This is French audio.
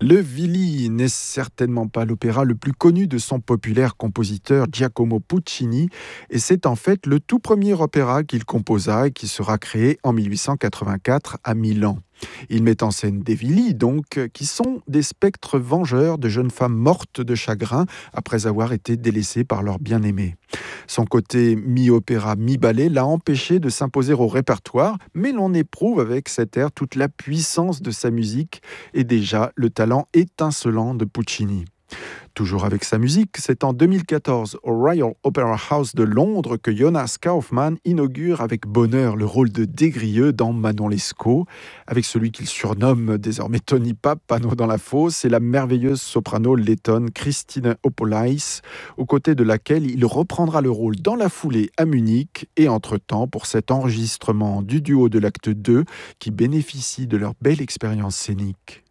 Le Villi n'est certainement pas l'opéra le plus connu de son populaire compositeur Giacomo Puccini, et c'est en fait le tout premier opéra qu'il composa et qui sera créé en 1884 à Milan. Il met en scène des Villi, donc, qui sont des spectres vengeurs de jeunes femmes mortes de chagrin après avoir été délaissées par leur bien-aimé. Son côté mi-opéra, mi-ballet l'a empêché de s'imposer au répertoire, mais l'on éprouve avec cet air toute la puissance de sa musique et déjà le talent étincelant de Puccini. Toujours avec sa musique, c'est en 2014 au Royal Opera House de Londres que Jonas Kaufmann inaugure avec bonheur le rôle de Des-Grieux dans Manon Lescaut, avec celui qu'il surnomme désormais Tony Papanneau dans la fosse et la merveilleuse soprano lettonne Christine Opolais, aux côtés de laquelle il reprendra le rôle dans la foulée à Munich et entre-temps pour cet enregistrement du duo de l'acte 2 qui bénéficie de leur belle expérience scénique.